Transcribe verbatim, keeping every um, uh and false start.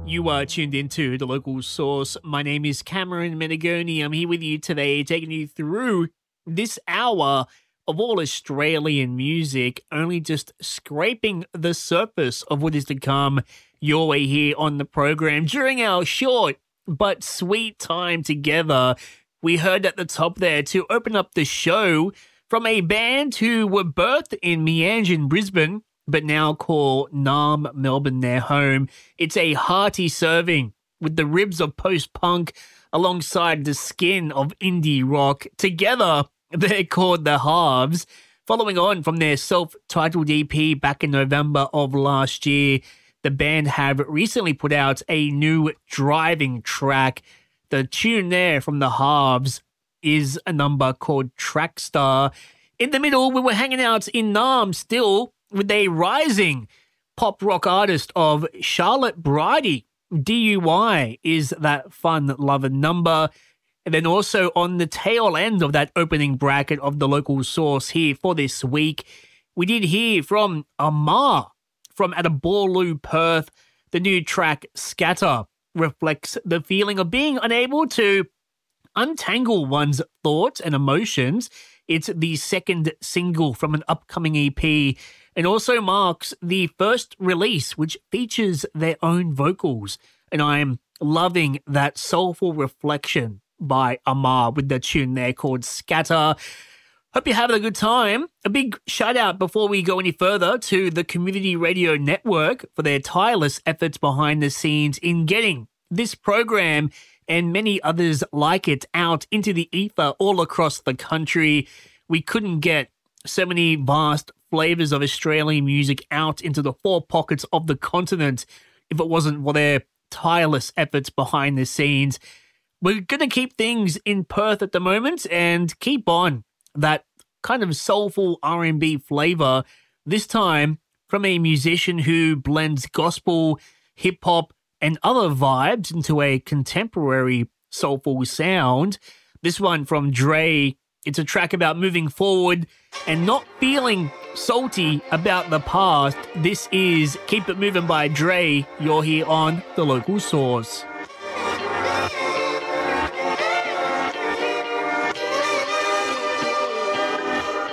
You are tuned into The Local Source. My name is Cameron Menegoni. I'm here with you today, taking you through this hour of all Australian music, only just scraping the surface of what is to come your way here on the program. During our short but sweet time together, we heard at the top there to open up the show from a band who were birthed in Meanjin, Brisbane, but now call Naarm, Melbourne their home. It's a hearty serving with the ribs of post-punk alongside the skin of indie rock. Together, they're called The Halves. Following on from their self-titled E P back in November of last year, the band have recently put out a new driving track. The tune there from The Halves is a number called Trackstar. In the middle, we were hanging out in Naarm still, with a rising pop rock artist of Charlotte Bridie. D U Y is that fun-loving number. And then also on the tail end of that opening bracket of The Local Source here for this week, we did hear from Amar from Atabaloo, Perth. The new track, Scatter, reflects the feeling of being unable to untangle one's thoughts and emotions. It's the second single from an upcoming E P, and also marks the first release which features their own vocals. And I'm loving that soulful reflection by Amar with the tune there called Scatter. Hope you're having a good time. A big shout out before we go any further to the Community Radio Network for their tireless efforts behind the scenes in getting this program and many others like it out into the ether all across the country. We couldn't get so many vast flavors of Australian music out into the four pockets of the continent if it wasn't for their tireless efforts behind the scenes. We're going to keep things in Perth at the moment and keep on that kind of soulful R and B flavor, this time from a musician who blends gospel, hip-hop, and other vibes into a contemporary soulful sound. This one from Dre. It's a track about moving forward and not feeling salty about the past. This is Keep It Moving by Dre. You're here on The Local Source.